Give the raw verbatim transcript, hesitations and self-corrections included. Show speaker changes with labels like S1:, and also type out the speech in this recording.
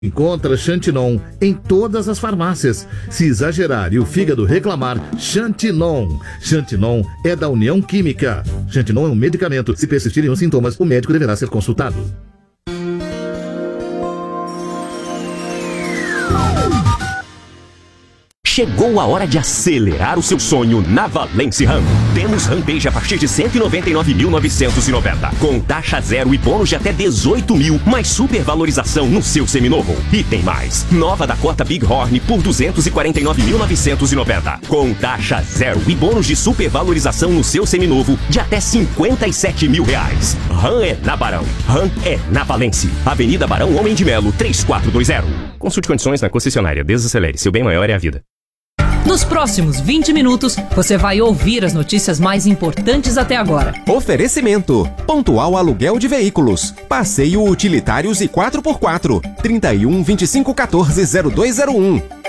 S1: Encontra Xantinon em todas as farmácias. Se exagerar e o fígado reclamar, Xantinon. Xantinon é da União Química. Xantinon é um medicamento. Se persistirem os sintomas, o médico deverá ser consultado.
S2: Chegou a hora de acelerar o seu sonho na Valence Ram. Temos Rampage a partir de cento e noventa e nove mil novecentos e noventa, com taxa zero e bônus de até dezoito mil, mais supervalorização no seu seminovo. E tem mais. Nova Dakota Bighorn por duzentos e quarenta e nove mil novecentos e noventa, com taxa zero e bônus de supervalorização no seu seminovo de até cinquenta e sete mil reais. Ram é na Barão. Ram é na Valence. Avenida Barão Homem de Melo, três quatro dois zero. Consulte condições na concessionária. Desacelere. Seu bem maior é a vida.
S3: Nos próximos vinte minutos, você vai ouvir as notícias mais importantes até agora.
S4: Oferecimento: Pontual Aluguel de Veículos, Passeio Utilitários e quatro por quatro, trinta e um, vinte e cinco, quatorze, zero dois zero um.